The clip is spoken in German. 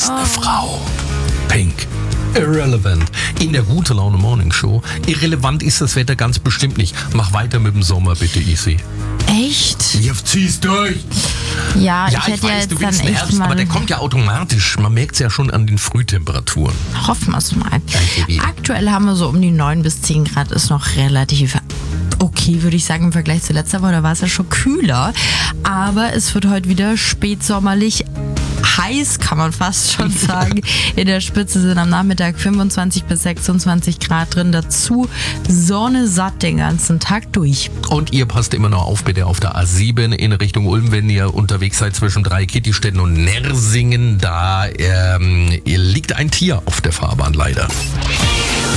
ist eine Frau. Pink. Irrelevant. In der Gute Laune Morning Show. Irrelevant ist das Wetter ganz bestimmt nicht. Mach weiter mit dem Sommer, bitte, Easy. Echt? Ja, zieh's durch. Ja, ich hätte ich weiß, jetzt du dann willst den echt Herbst, mal... aber der kommt ja automatisch. Man merkt es ja schon an den Frühtemperaturen. Hoffen wir es mal. Danke. Aktuell haben wir so um die 9 bis 10 Grad, ist noch relativ okay, würde ich sagen, im Vergleich zu letzter Woche. Da war es ja schon kühler. Aber es wird heute wieder spätsommerlich heiß, kann man fast schon sagen. In der Spitze sind am Nachmittag 25 bis 26 Grad drin. Dazu Sonne satt den ganzen Tag durch. Und ihr passt immer noch auf, bitte, auf der A7 in Richtung Ulm, wenn ihr unterwegs seid zwischen Kittistetten und Nersingen. Da liegt ein Tier auf der Fahrbahn leider.